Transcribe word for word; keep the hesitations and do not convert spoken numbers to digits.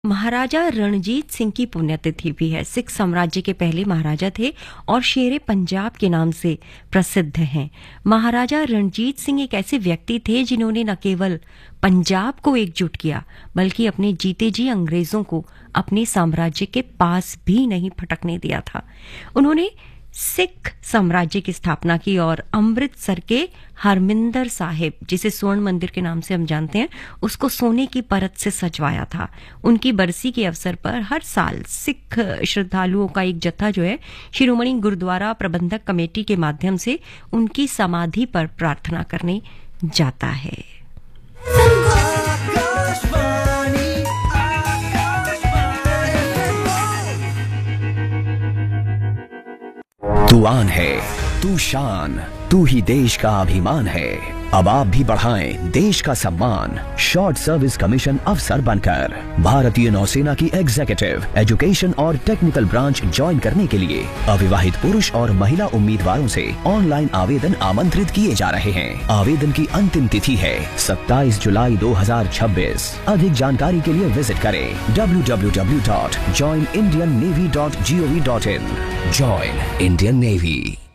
महाराजा रणजीत सिंह की पुण्यतिथि भी है। सिख साम्राज्य के पहले महाराजा थे और शेरे पंजाब के नाम से प्रसिद्ध हैं। महाराजा रणजीत सिंह एक ऐसे व्यक्ति थे जिन्होंने न केवल पंजाब को एकजुट किया बल्कि अपने जीते जी अंग्रेजों को अपने साम्राज्य के पास भी नहीं फटकने दिया था। उन्होंने सिख साम्राज्य की स्थापना की और अमृतसर के हरमिंदर साहिब, जिसे स्वर्ण मंदिर के नाम से हम जानते हैं, उसको सोने की परत से सजवाया था। उनकी बरसी के अवसर पर हर साल सिख श्रद्धालुओं का एक जत्था जो है शिरोमणि गुरुद्वारा प्रबंधक कमेटी के माध्यम से उनकी समाधि पर प्रार्थना करने जाता है। तू आन है, तू शान, तू ही देश का अभिमान है। अब आप भी बढ़ाएं देश का सम्मान शॉर्ट सर्विस कमीशन अफसर बनकर। भारतीय नौसेना की एग्जीक्यूटिव, एजुकेशन और टेक्निकल ब्रांच ज्वाइन करने के लिए अविवाहित पुरुष और महिला उम्मीदवारों से ऑनलाइन आवेदन आमंत्रित किए जा रहे हैं। आवेदन की अंतिम तिथि है सत्ताईस जुलाई दो हजार छब्बीस। अधिक जानकारी के लिए विजिट करें W W W dot join Indian navy dot G O V dot in. Join Indian navy.